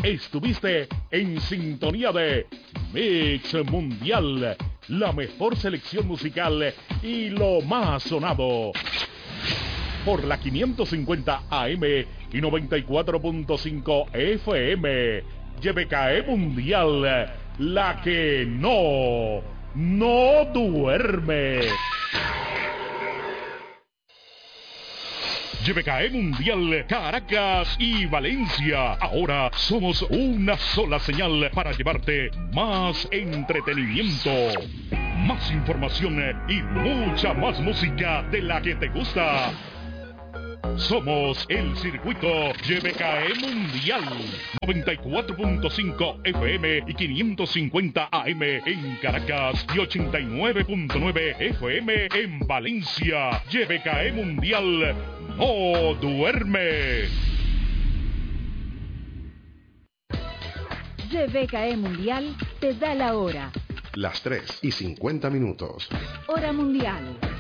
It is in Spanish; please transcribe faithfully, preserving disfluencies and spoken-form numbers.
Estuviste en sintonía de Mix Mundial, la mejor selección musical y lo más sonado. Por la quinientos cincuenta A M y noventa y cuatro punto cinco F M. Y B K E Mundial, la que no, no duerme. Y B K E Mundial, Caracas y Valencia. Ahora somos una sola señal para llevarte más entretenimiento, más información y mucha más música de la que te gusta. Somos el circuito Y B K E Mundial, noventa y cuatro punto cinco F M y quinientos cincuenta A M en Caracas y ochenta y nueve punto nueve F M en Valencia. Y B K E Mundial no duerme. Y B K E Mundial te da la hora. Las tres y cincuenta minutos. Hora mundial.